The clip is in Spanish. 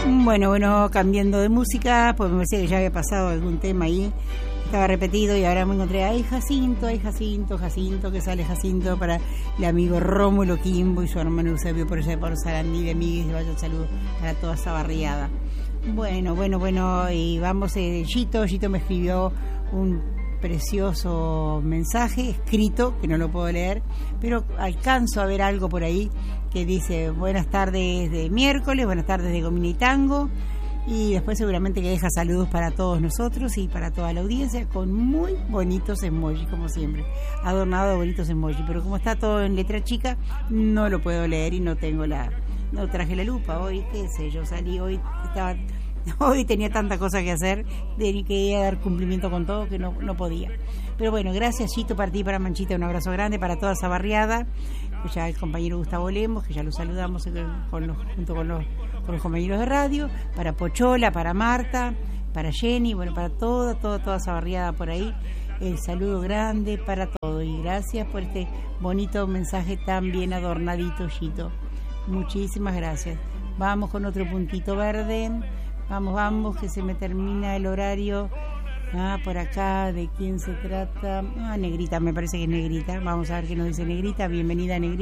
Bueno, cambiando de música, pues me parecía que ya había pasado algún tema ahí, estaba repetido y ahora me encontré, Jacinto, que sale Jacinto para el amigo Rómulo Quimbo y su hermano Eusebio por allá por Sarandí de Amigues, vaya un saludo para toda esa barriada. Bueno, y vamos, Gito me escribió un precioso mensaje escrito, que no lo puedo leer, pero alcanzo a ver algo por ahí que dice: buenas tardes de miércoles, buenas tardes de Gomina y Tango, y después seguramente que deja saludos para todos nosotros y para toda la audiencia con muy bonitos emojis, como siempre, adornado de bonitos emojis, pero como está todo en letra chica no lo puedo leer y no traje la lupa hoy, qué sé yo, salí hoy, hoy tenía tanta cosa que hacer, quería dar cumplimiento con todo que no podía. Pero bueno, gracias Chito, para ti, para Manchita, un abrazo grande, para toda esa barriada. Ya el compañero Gustavo Lemos, que ya lo saludamos junto con los compañeros de radio, para Pochola, para Marta, para Jenny, bueno, para toda esa barriada por ahí. El saludo grande para todo y gracias por este bonito mensaje tan bien adornadito, Chito. Muchísimas gracias. Vamos con otro puntito verde. Vamos, que se me termina el horario. Por acá, ¿de quién se trata? Negrita, me parece que es Negrita. Vamos a ver qué nos dice Negrita. Bienvenida, Negrita.